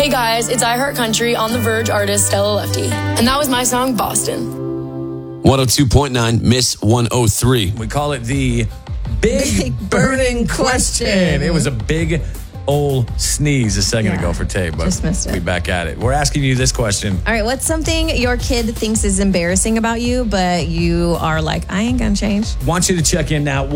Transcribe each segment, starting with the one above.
Hey guys, it's I Heart Country on The Verge artist Stella Lefty. And that was my song, Boston. 102.9 Miss 103. We call it the Big Burning Question. It was a big old sneeze a second ago for Tay, but just missed it. We back at it. We're asking you this question. All right, what's something your kid thinks is embarrassing about you, but you are like, I ain't gonna change? Want you to check in now,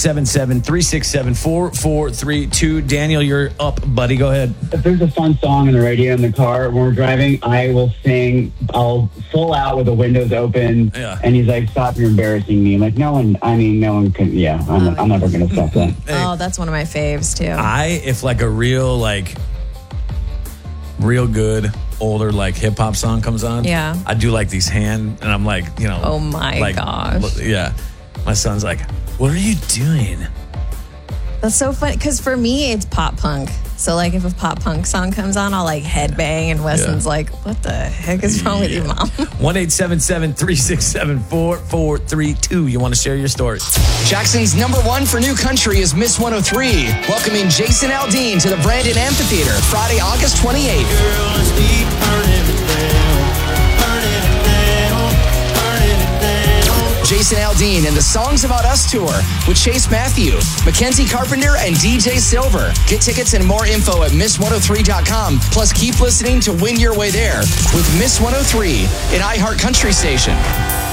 1-877-367-4432. Daniel, you're up, buddy. Go ahead. If there's a fun song on the radio in the car when we're driving, I will sing. I'll full out with the windows open. Yeah. And he's like, stop, you're embarrassing me. I'm like, no one can. Yeah, I'm never going to stop that. Oh, that's one of my faves, too. If like a real good older like hip hop song comes on, Yeah. I do like these and I'm like, Oh my gosh. Yeah. My son's like, what are you doing? That's so funny, because for me, it's pop punk. So, like, if a pop punk song comes on, I'll, like, headbang, and Weston's like, what the heck is wrong with you, Mom? 1-877-367-4432. You want to share your story? Jackson's #1 for new country is Miss 103. Welcoming Jason Aldean to the Brandon Amphitheater Friday, August 28th. Jason Aldean and the Songs About Us tour with Chase Matthew, Mackenzie Carpenter, and DJ Silver. Get tickets and more info at Miss103.com. Plus, keep listening to win your way there with Miss 103, an iHeart Country station.